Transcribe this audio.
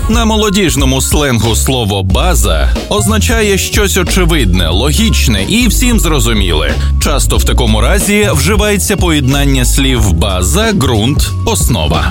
На молодіжному сленгу слово «база» означає щось очевидне, логічне і всім зрозуміле. Часто в такому разі вживається поєднання слів «база», «ґрунт», «основа».